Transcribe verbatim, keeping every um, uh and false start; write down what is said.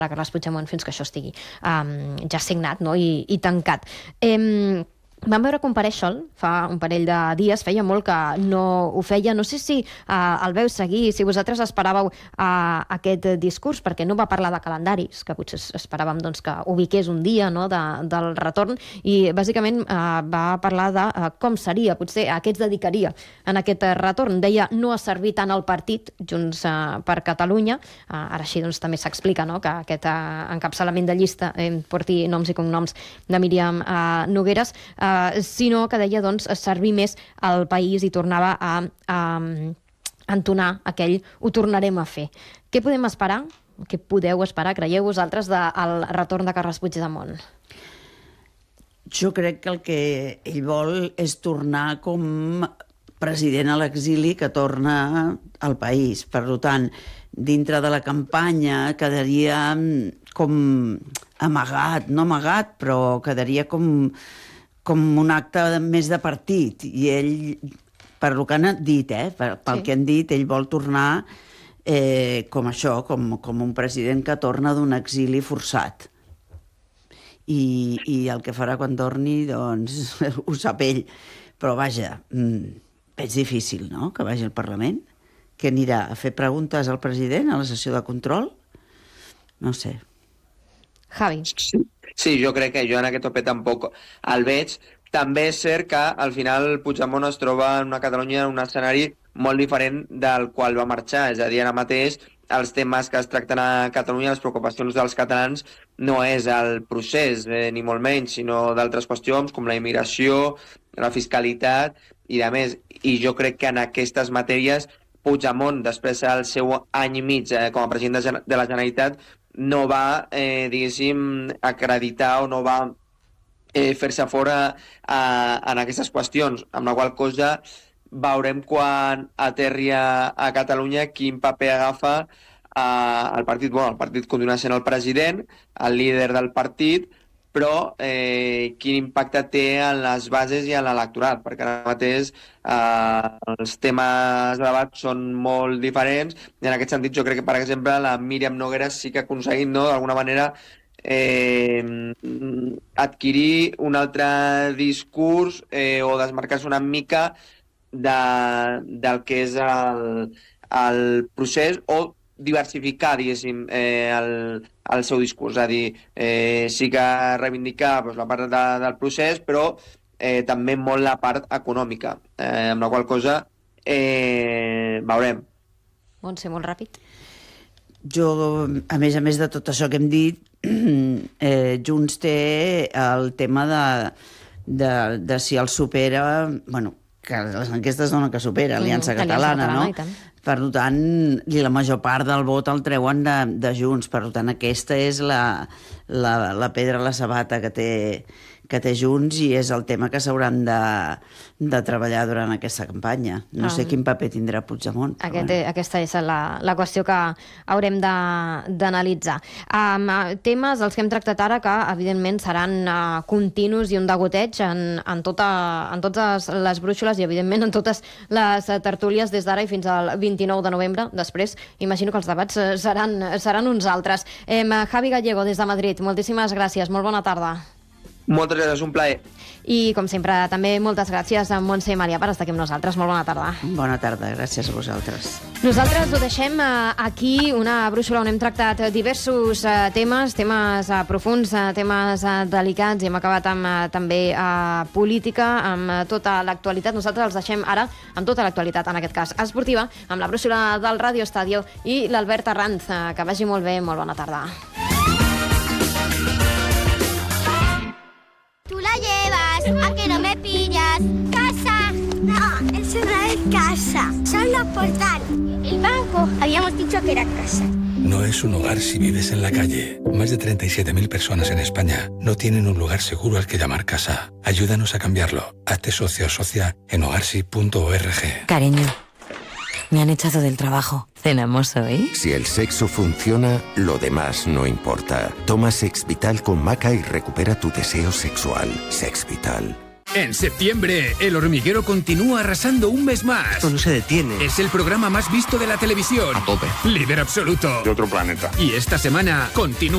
Carles Puigdemont fins que això estigui um, ja signat, no? I, i tancat. Eh, Vam veure comparèixer-lo fa un parell de dies, feia molt que no ho feia. No sé si uh, el veu seguir, si vosaltres esperàveu uh, aquest discurs, perquè no va parlar de calendaris, que potser esperàvem doncs, que ubiqués un dia, no, de, del retorn, i bàsicament uh, va parlar de uh, com seria, potser a què es dedicaria en aquest retorn. Deia no ha servit tant al partit Junts uh, per Catalunya, uh, ara així doncs, també s'explica, no, que aquest uh, encapçalament de llista eh, porti noms i cognoms de Míriam uh, Nogueras, uh, sinó que deia doncs, servir més al país i tornava a, a entonar aquell ho tornarem a fer. Què podem esperar? Què podeu esperar, creieu vosaltres, del retorn de Carles Puigdemont? Jo crec que el que ell vol és tornar com president a l'exili que torna al país. Per tant, dintre de la campanya quedaria com amagat, no amagat, però quedaria com... com un acte més de partit, i ell, per lo que han dit, eh, pel sí. que han dit, ell vol tornar eh, com això, com, com un president que torna d'un exili forçat. I, I el que farà quan torni, doncs, ho sap ell. Però vaja, és difícil, no?, que vagi al Parlament. Que anirà a fer preguntes al president a la sessió de control? No sé. Javi. Sí. Sí, jo crec que jo en aquest tope tampoc el veig. També és cert que al final Puigdemont es troba en una Catalunya en un escenari molt diferent del qual va marxar. És a dir, ara mateix els temes que es tracten a Catalunya, les preocupacions dels catalans, no és el procés, eh, ni molt menys, sinó d'altres qüestions com la immigració, la fiscalitat i de més. I jo crec que en aquestes matèries Puigdemont, després del seu any i mig eh, com a president de, de la Generalitat, no va, eh, diguéssim, acreditar o no va eh, fer-se fora a, en aquestes qüestions, amb la qual cosa veurem quan aterri a, a Catalunya quin paper agafa eh, el partit. Bueno, el partit continua sent el president, el líder del partit, però eh, quin impacte té en les bases i en l'electorat, perquè ara mateix eh, els temes de debat són molt diferents, i en aquest sentit jo crec que, per exemple, la Míriam Nogueras sí que ha aconseguit, no?, d'alguna manera eh, adquirir un altre discurs eh, o desmarcar-se una mica de, del que és el, el procés, o diversificar, diguéssim, eh, el, el seu discurs. És a dir, eh, sí que reivindicar doncs, la part de, del procés, però eh, també molt la part econòmica, eh, amb la qual cosa eh, veurem. Montse, molt ràpid. Jo, a més a més de tot això que hem dit, eh, Junts té el tema de, de, de si el supera, bueno, que les enquestes donen que supera, Aliança mm, Catalana, Aliança Catalana, no? Per tant, i la major part del vot el treuen de, de Junts. Per tant, aquesta és la, la, la pedra a la sabata que té, que té Junts, i és el tema que s'hauran de, de treballar durant aquesta campanya. No ah. sé quin paper tindrà Puigdemont. Aquest, bueno. Aquesta és la, la qüestió que haurem d'analitzar. Um, temes, els que hem tractat ara, que evidentment seran uh, continus i un degoteig en, en, tota, en totes les brúixoles i evidentment en totes les tertúlies des d'ara i fins al vint-i-nou de novembre. Després, imagino que els debats seran, seran uns altres. Eh, Javi Gallego, des de Madrid, moltíssimes gràcies. Molt bona tarda. Moltes gràcies, un plaer. I, com sempre, també moltes gràcies a Montse i Maria per estar aquí amb nosaltres. Molt bona tarda. Bona tarda, gràcies a vosaltres. Nosaltres ho deixem aquí, una brúixola on hem tractat diversos temes, temes profuns, temes delicats, i hem acabat amb també política, amb tota l'actualitat. Nosaltres els deixem ara amb tota l'actualitat, en aquest cas esportiva, amb la brúixola del Radio Estadio i l'Albert Arranz. Que vagi molt bé, molt bona tarda. Tú la llevas, a que no me pillas. ¡Casa! No, eso no es casa, son los portales. El banco, habíamos dicho que era casa. No es un hogar si vives en la calle. Más de treinta y siete mil personas en España no tienen un lugar seguro al que llamar casa. Ayúdanos a cambiarlo. Hazte socio o socia en hogarsi punto org. Cariño, me han echado del trabajo. ¿Cenamos hoy? Si el sexo funciona, lo demás no importa. Toma Sex Vital con maca y recupera tu deseo sexual. Sex Vital. En septiembre, El Hormiguero continúa arrasando un mes más. Esto no se detiene. Es el programa más visto de la televisión. A tope. Líder absoluto. De otro planeta. Y esta semana continúa